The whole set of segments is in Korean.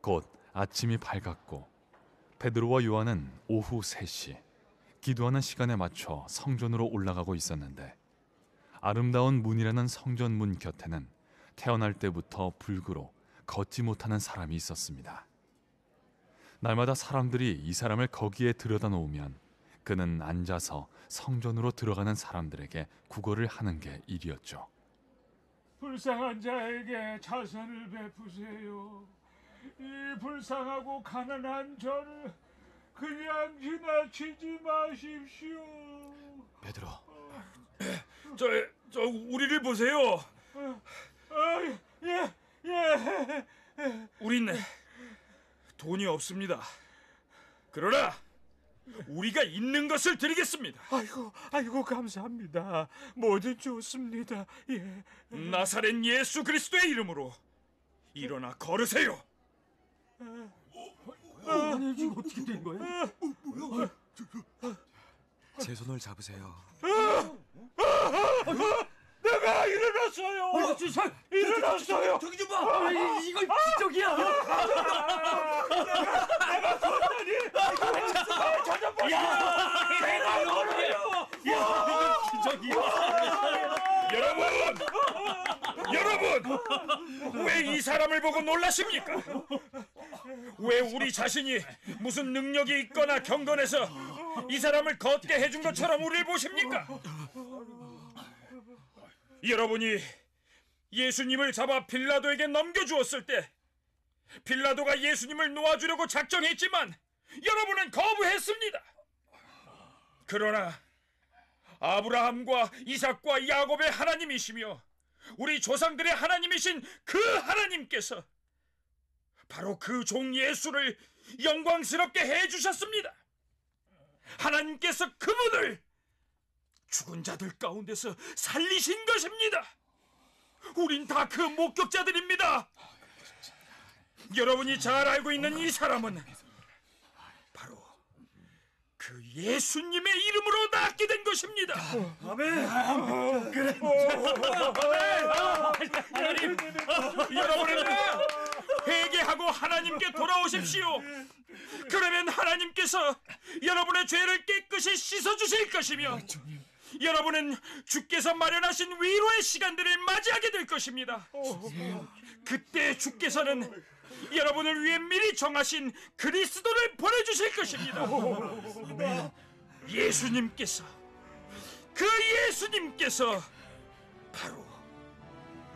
곧 아침이 밝았고 베드로와 요한은 오후 3시 기도하는 시간에 맞춰 성전으로 올라가고 있었는데, 아름다운 문이라는 성전 문 곁에는 태어날 때부터 불구로 걷지 못하는 사람이 있었습니다. 날마다 사람들이 이 사람을 거기에 들여다 놓으면 그는 앉아서 성전으로 들어가는 사람들에게 구걸을 하는 게 일이었죠. 불쌍한 자에게 자선을 베푸세요. 이 불쌍하고 가난한 저를 그냥 지나치지 마십시오. 베드로, 저 우리를 보세요. 예. 우린 돈이 없습니다. 그러나 우리가 있는 것을 드리겠습니다. 아이고 감사합니다. 뭐든 좋습니다. 예. 나사렛 예수 그리스도의 이름으로 일어나 걸으세요. 아니, 지금 어떻게 된 거야? 제 손을 잡으세요. 내가 일어났어요. 일어났어요. 저기 좀 봐. 이거 기적이야. 내가 걷다니. 내가 걸어요. 이거 기적이야. 여러분, 왜 이 사람을 보고 놀라십니까? 왜 우리 자신이 무슨 능력이 있거나 경건해서 이 사람을 걷게 해준 것처럼 우리를 보십니까? 여러분이 예수님을 잡아 빌라도에게 넘겨주었을 때 빌라도가 예수님을 놓아주려고 작정했지만 여러분은 거부했습니다. 그러나 아브라함과 이삭과 야곱의 하나님이시며 우리 조상들의 하나님이신 그 하나님께서 바로 그 종 예수를 영광스럽게 해주셨습니다. 하나님께서 그분을 죽은 자들 가운데서 살리신 것입니다. 우린 다 그 목격자들입니다. 여러분이 잘 알고 있는 이 사람은 바로 그 예수님의 이름으로 낫게 된 것입니다. 아멘. 그래. 여러분은 회개하고 하나님께 돌아오십시오. 그러면 하나님께서 여러분의 죄를 깨끗이 씻어주실 것이며 여러분은 주께서 마련하신 위로의 시간들을 맞이하게 될 것입니다. 그때 주께서는 여러분을 위해 미리 정하신 그리스도를 보내주실 것입니다. 예수님께서, 그 예수님께서 바로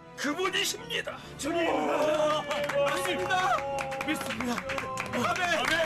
그분이십니다. 주님, 믿습니다. 아멘.